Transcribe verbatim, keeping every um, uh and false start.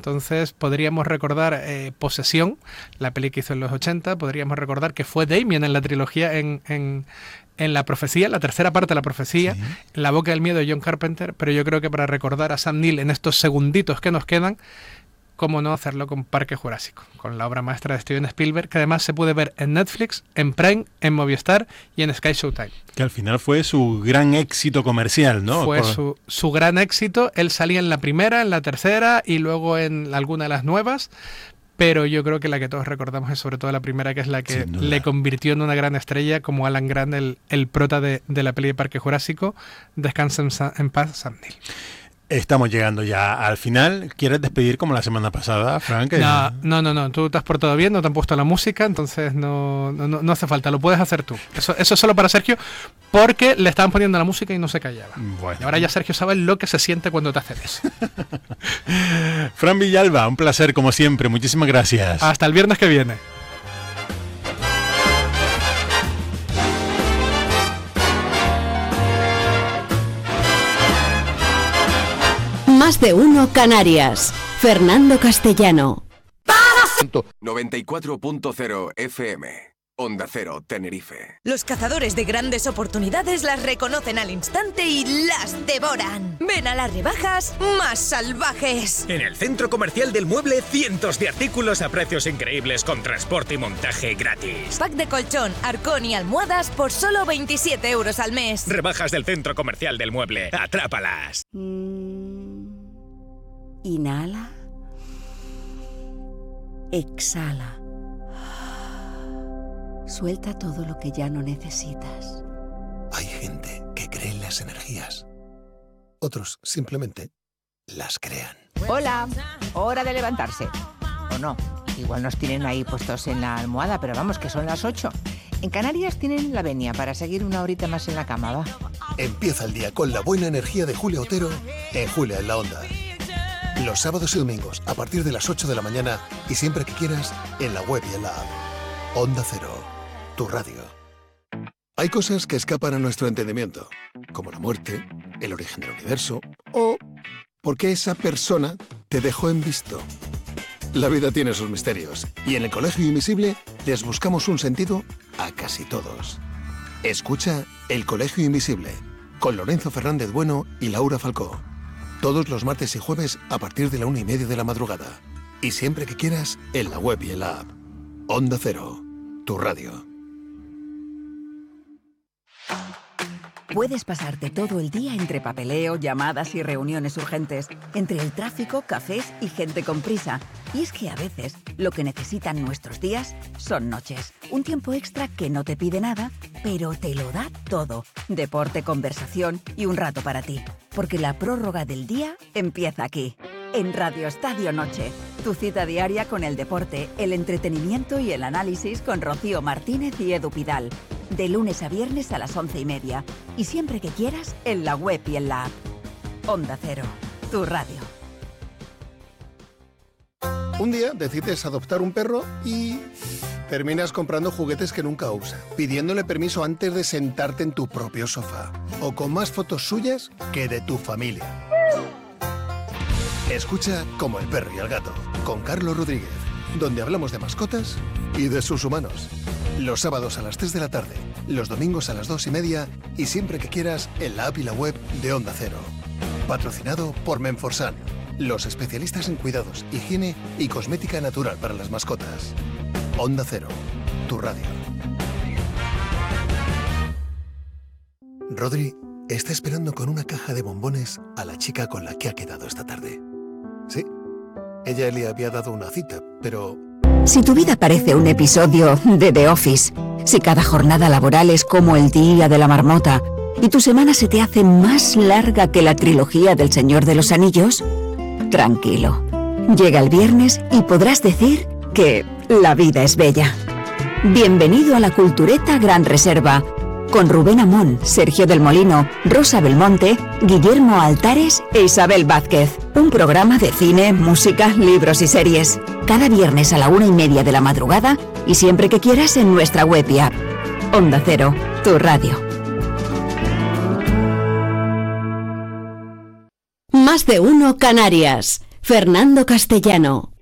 Entonces podríamos recordar eh, Posesión, la peli que hizo en los ochenta, podríamos recordar que fue Damien en la trilogía, en, en, en La Profecía, la tercera parte de La Profecía, sí. La Boca del Miedo de John Carpenter, pero yo creo que para recordar a Sam Neill en estos segunditos que nos quedan, cómo no hacerlo con Parque Jurásico, con la obra maestra de Steven Spielberg, que además se puede ver en Netflix, en Prime, en Movistar y en Sky Showtime. Que al final fue su gran éxito comercial, ¿no? Fue Por... su, su gran éxito. Él salía en la primera, en la tercera y luego en alguna de las nuevas, pero yo creo que la que todos recordamos es sobre todo la primera, que es la que le convirtió en una gran estrella, como Alan Grant, el, el prota de, de la peli de Parque Jurásico. Descansa en, en paz, Sam Neill. Estamos llegando ya al final. ¿Quieres despedir como la semana pasada, Frank? No, no, no, no. Tú te has portado bien, no te han puesto la música, entonces no, no, no hace falta. Lo puedes hacer tú. Eso, eso es solo para Sergio, porque le estaban poniendo la música y no se callaba. Bueno. Y ahora ya Sergio sabe lo que se siente cuando te hacen eso. Fran Villalba, un placer como siempre. Muchísimas gracias. Hasta el viernes que viene. Más de uno Canarias. Fernando Castellano. noventa y cuatro punto cero F M. Onda Cero, Tenerife. Los cazadores de grandes oportunidades las reconocen al instante y las devoran. Ven a las rebajas más salvajes. En el Centro Comercial del Mueble, cientos de artículos a precios increíbles con transporte y montaje gratis. Pack de colchón, arcón y almohadas por solo veintisiete euros al mes. Rebajas del Centro Comercial del Mueble. ¡Atrápalas! Mm, inhala. Exhala. Suelta todo lo que ya no necesitas. Hay gente que cree en las energías. Otros simplemente las crean. Hola, hora de levantarse. O no, igual nos tienen ahí puestos en la almohada, pero vamos, que son las ocho. En Canarias tienen la venia para seguir una horita más en la cama, va. Empieza el día con la buena energía de Julia Otero en Julia en la Onda. Los sábados y domingos a partir de las ocho de la mañana y siempre que quieras en la web y en la app. Onda Cero. Tu radio. Hay cosas que escapan a nuestro entendimiento, como la muerte, el origen del universo o por qué esa persona te dejó en visto. La vida tiene sus misterios y en el Colegio Invisible les buscamos un sentido a casi todos. Escucha El Colegio Invisible con Lorenzo Fernández Bueno y Laura Falcó. Todos los martes y jueves a partir de la una y media de la madrugada. Y siempre que quieras en la web y en la app. Onda Cero. Tu radio. Puedes pasarte todo el día entre papeleo, llamadas y reuniones urgentes, entre el tráfico, cafés y gente con prisa. Y es que a veces lo que necesitan nuestros días son noches. Un tiempo extra que no te pide nada, pero te lo da todo. Deporte, conversación y un rato para ti. Porque la prórroga del día empieza aquí, en Radio Estadio Noche. Tu cita diaria con el deporte, el entretenimiento y el análisis con Rocío Martínez y Edu Pidal. De lunes a viernes a las once y media. Y siempre que quieras, en la web y en la app. Onda Cero, tu radio. Un día decides adoptar un perro y terminas comprando juguetes que nunca usa, pidiéndole permiso antes de sentarte en tu propio sofá, o con más fotos suyas que de tu familia. Escucha Como el perro y el gato, con Carlos Rodríguez, donde hablamos de mascotas y de sus humanos. Los sábados a las tres de la tarde, los domingos a las dos y media y siempre que quieras en la app y la web de Onda Cero. Patrocinado por Menforsan, los especialistas en cuidados, higiene y cosmética natural para las mascotas. Onda Cero, tu radio. Rodri está esperando con una caja de bombones a la chica con la que ha quedado esta tarde. Sí, ella le había dado una cita, pero... Si tu vida parece un episodio de The Office, si cada jornada laboral es como el día de la marmota y tu semana se te hace más larga que la trilogía del Señor de los Anillos, tranquilo. Llega el viernes y podrás decir que la vida es bella. Bienvenido a la Cultureta Gran Reserva, con Rubén Amón, Sergio del Molino, Rosa Belmonte, Guillermo Altares e Isabel Vázquez. Un programa de cine, música, libros y series. Cada viernes a la una y media de la madrugada y siempre que quieras en nuestra web y app. Onda Cero, tu radio. Más de uno Canarias. Fernando Castellano.